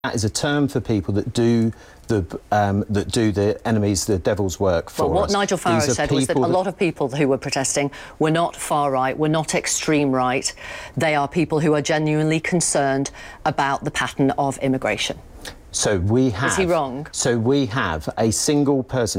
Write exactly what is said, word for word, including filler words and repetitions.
That is a term for people that do the um, that do the enemies, the devil's work for well, what us. Nigel Farage These are said was that a people lot of people who were protesting were not far right, were not extreme right. They are people who are genuinely concerned about the pattern of immigration. So we have. Is he wrong? So we have a single person.